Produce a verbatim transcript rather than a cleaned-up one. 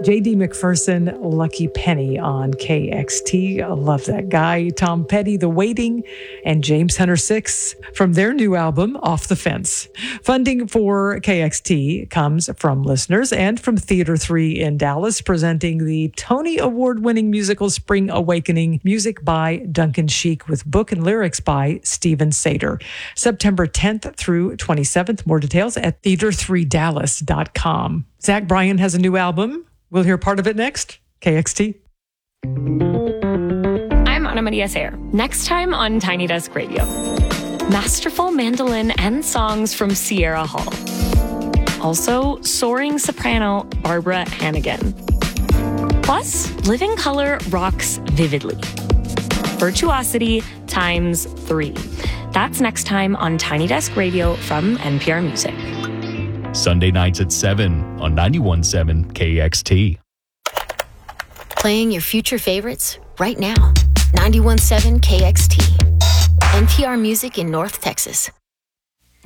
J D McPherson, Lucky Penny on K X T. I love that guy. Tom Petty, The Waiting, and James Hunter Six from their new album, Off the Fence. Funding for K X T comes from listeners and from Theater three in Dallas, presenting the Tony Award-winning musical Spring Awakening, music by Duncan Sheik with book and lyrics by Stephen Sater. September tenth through twenty-seventh. More details at theater three dallas dot com. Zach Bryan has a new album. We'll hear part of it next. K X T. I'm Ana Maria Sayre. Next time on Tiny Desk Radio. Masterful mandolin and songs from Sierra Hall. Also, soaring soprano Barbara Hannigan. Plus, Living Color rocks vividly. Virtuosity times three. That's next time on Tiny Desk Radio from N P R Music. Sunday nights at seven on ninety-one point seven K X T. Playing your future favorites right now. ninety-one point seven K X T. N P R Music in North Texas.